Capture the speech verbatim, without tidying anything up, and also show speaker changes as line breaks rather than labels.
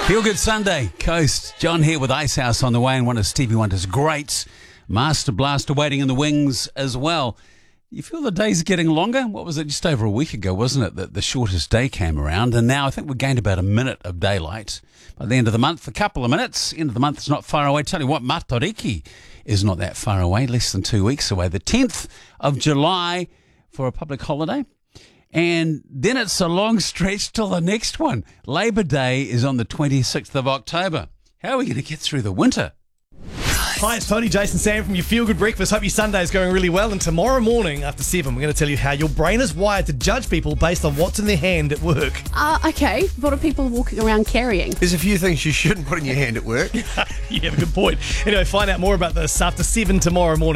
Feel Good Sunday, Coast. John here with Icehouse on the way, and one of Stevie Wonder's greats, Master Blaster, waiting in the wings as well. You feel the days are getting longer? What was it, just over a week ago, wasn't it, that the shortest day came around? And now I think we've gained about a minute of daylight. By the end of the month, a couple of minutes. End of the month is not far away. Tell you what, Matariki is not that far away, less than two weeks away. The tenth of July for a public holiday. And then it's a long stretch till the next one. Labor Day is on the twenty-sixth of October. How are we going to get through the winter?
Hi, it's Tony, Jason, Sam from your Feel Good Breakfast. Hope your Sunday is going really well. And tomorrow morning after seven, we're going to tell you how your brain is wired to judge people based on what's in their hand at work.
Uh, okay, what are people walking around carrying?
There's a few things you shouldn't put in your hand at work.
You have a good point. Anyway, find out more about this after seven tomorrow morning.